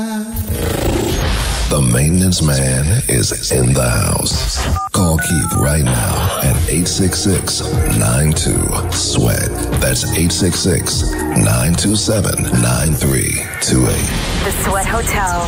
The maintenance man is in the house. Call Keith right now at 866-92-SWEAT. That's 866-927-9328. The Sweat Hotel.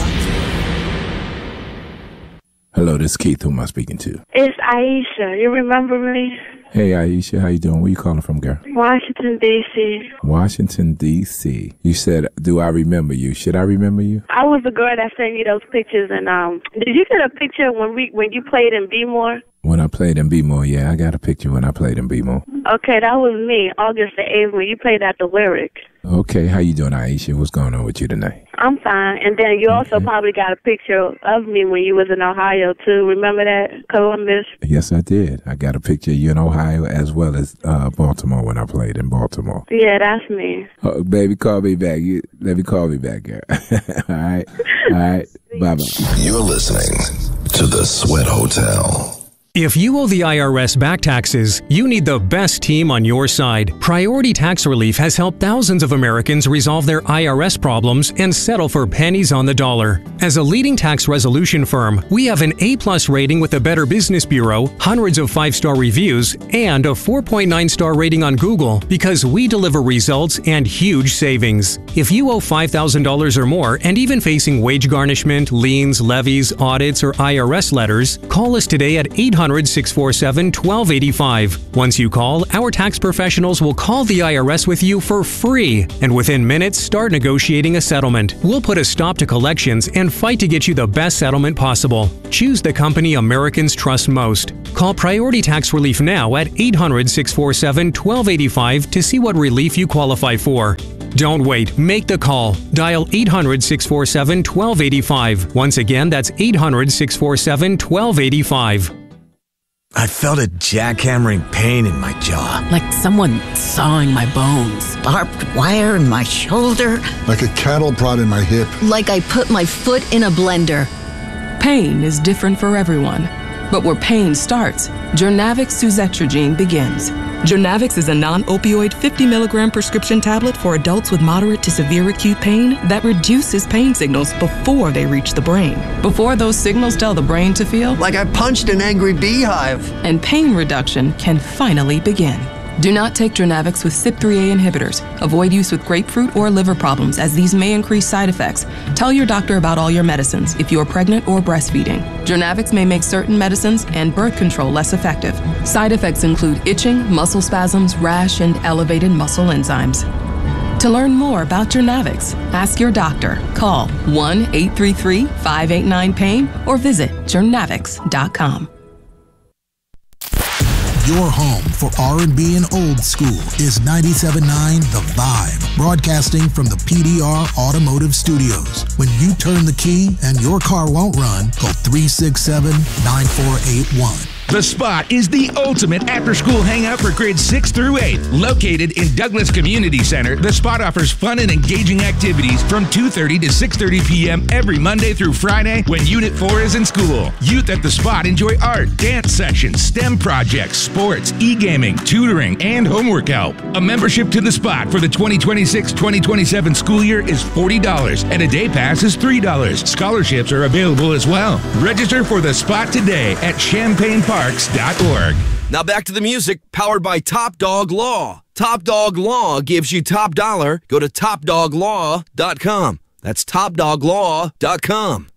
Hello, this is Keith. Who am I speaking to? It's Aisha. You remember me? Hey, Aisha. How you doing? Where you calling from, girl? Washington, D.C. Washington, D.C. You said, do I remember you? Should I remember you? I was the girl that sent you those pictures, and did you get a picture when you played in B-More? When I played in B-More, yeah, I got a picture when I played in B-More. Okay, that was me, August the 8th, when you played at the Lyric. Okay, how you doing, Aisha? What's going on with you tonight? I'm fine. And then you also probably got a picture of me when you was in Ohio, too. Remember that, Columbus? Yes, I did. I got a picture of you in Ohio as well as Baltimore when I played in Baltimore. Yeah, that's me. Oh, baby, call me back. Let me call me back, girl. All right? All right. Bye-bye. You're listening to The Sweat Hotel. If you owe the IRS back taxes, you need the best team on your side. Priority Tax Relief has helped thousands of Americans resolve their IRS problems and settle for pennies on the dollar. As a leading tax resolution firm, we have an A+ rating with the Better Business Bureau, hundreds of 5-star reviews, and a 4.9-star rating on Google because we deliver results and huge savings. If you owe $5,000 or more and even facing wage garnishment, liens, levies, audits, or IRS letters, call us today at 800-647-1285. Once you call, our tax professionals will call the IRS with you for free, and within minutes, start negotiating a settlement. We'll put a stop to collections and fight to get you the best settlement possible. Choose the company Americans trust most. Call Priority Tax Relief now at 800-647-1285 to see what relief you qualify for. Don't wait. Make the call. Dial 800-647-1285. Once again, that's 800-647-1285. I felt a jackhammering pain in my jaw. Like someone sawing my bones. Barbed wire in my shoulder. Like a cattle prod in my hip. Like I put my foot in a blender. Pain is different for everyone. But where pain starts, Journavx suzetrigine begins. Journavx is a non-opioid 50-milligram prescription tablet for adults with moderate to severe acute pain that reduces pain signals before they reach the brain. Before those signals tell the brain to feel like I punched an angry beehive. And pain reduction can finally begin. Do not take Journavx with CYP3A inhibitors. Avoid use with grapefruit or liver problems, as these may increase side effects. Tell your doctor about all your medicines if you are pregnant or breastfeeding. Journavx may make certain medicines and birth control less effective. Side effects include itching, muscle spasms, rash, and elevated muscle enzymes. To learn more about Journavx, ask your doctor. Call 1-833-589-PAIN or visit journavx.com. Your home for R&B and old school is 97.9 The Vibe, broadcasting from the PDR Automotive Studios. When you turn the key and your car won't run, call 367-9481. The Spot is the ultimate after-school hangout for grades 6 through 8. Located in Douglas Community Center, The Spot offers fun and engaging activities from 2:30 to 6:30 p.m. every Monday through Friday when Unit 4 is in school. Youth at The Spot enjoy art, dance sections, STEM projects, sports, e-gaming, tutoring, and homework help. A membership to The Spot for the 2026-2027 school year is $40, and a day pass is $3. Scholarships are available as well. Register for The Spot today at ChampaignParks.org. Now back to the music, powered by Top Dog Law. Top Dog Law gives you top dollar. Go to TopDogLaw.com. That's TopDogLaw.com.